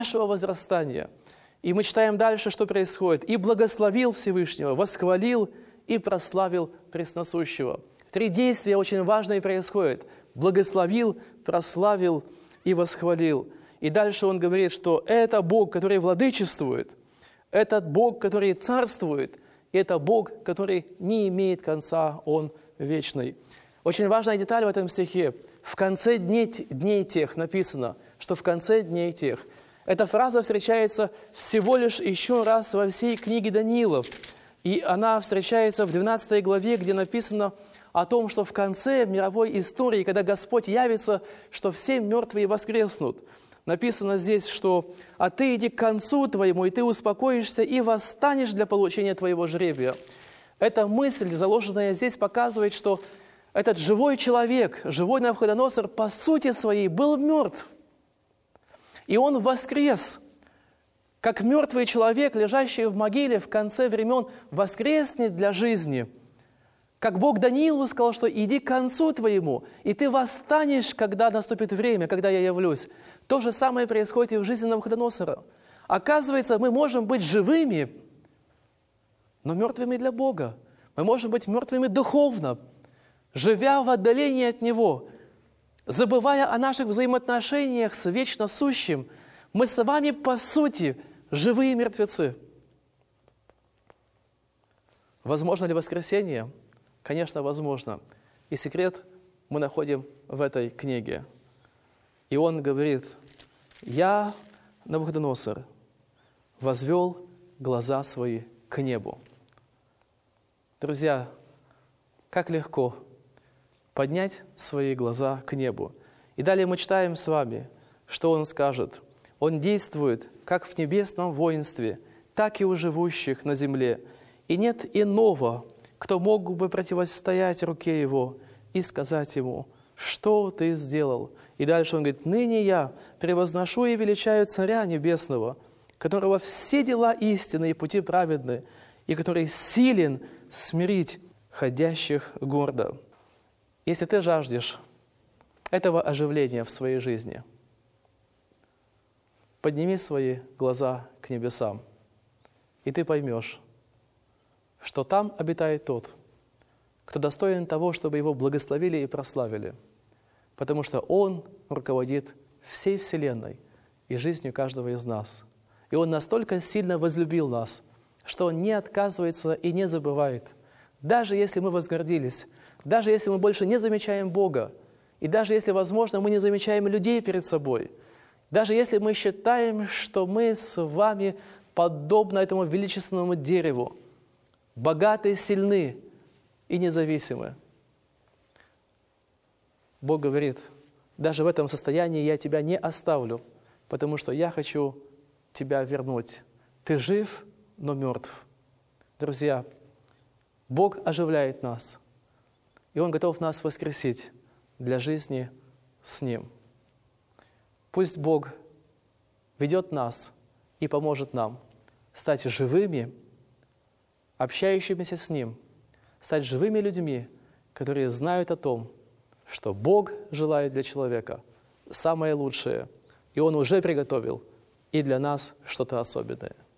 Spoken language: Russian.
нашего возрастания. И мы читаем дальше, что происходит. «И благословил Всевышнего, восхвалил и прославил Пресносущего». 3 действия очень важные происходят. Благословил, прославил и восхвалил. И дальше он говорит, что это Бог, который владычествует, это Бог, который царствует, и это Бог, который не имеет конца, Он вечный. Очень важная деталь в этом стихе. В конце дней тех написано, что в конце дней тех. Эта фраза встречается всего лишь еще раз во всей книге Даниила. И она встречается в 12 главе, где написано о том, что в конце мировой истории, когда Господь явится, что все мертвые воскреснут. Написано здесь, что «А ты иди к концу твоему, и ты успокоишься, и восстанешь для получения твоего жребия». Эта мысль, заложенная здесь, показывает, что этот живой человек, живой Навуходоносор, по сути своей был мертв. И он воскрес, как мертвый человек, лежащий в могиле в конце времен, воскреснет для жизни. Как Бог Даниилу сказал, что «иди к концу твоему, и ты восстанешь, когда наступит время, когда я явлюсь». То же самое происходит и в жизни Навуходоносора. Оказывается, мы можем быть живыми, но мертвыми для Бога. Мы можем быть мертвыми духовно, живя в отдалении от Него, забывая о наших взаимоотношениях с вечно сущим. Мы с вами, по сути, живые мертвецы. Возможно ли воскресение? Конечно, возможно. И секрет мы находим в этой книге. И он говорит: «Я, Навуходоносор, возвел глаза свои к небу». Друзья, как легко поднять свои глаза к небу. И далее мы читаем с вами, что он скажет. Он действует как в небесном воинстве, так и у живущих на земле. И нет иного, кто мог бы противостоять руке его и сказать ему: что ты сделал? И дальше он говорит: ныне я превозношу и величаю Царя Небесного, которого все дела истинны и пути праведны, и который силен смирить ходящих гордо. Если ты жаждешь этого оживления в своей жизни, подними свои глаза к небесам, и ты поймешь, что там обитает тот, кто достоин того, чтобы его благословили и прославили, потому что Он руководит всей вселенной и жизнью каждого из нас. И Он настолько сильно возлюбил нас, что Он не отказывается и не забывает. Даже если мы возгордились, даже если мы больше не замечаем Бога, и даже если, возможно, мы не замечаем людей перед собой, даже если мы считаем, что мы с вами подобны этому величественному дереву, богаты, сильны и независимы, Бог говорит: даже в этом состоянии я тебя не оставлю, потому что я хочу тебя вернуть. Ты жив, но мертв. Друзья, Бог оживляет нас, и Он готов нас воскресить для жизни с Ним. Пусть Бог ведет нас и поможет нам стать живыми, общающимися с Ним, стать живыми людьми, которые знают о том, что Бог желает для человека самое лучшее, и Он уже приготовил и для нас что-то особенное.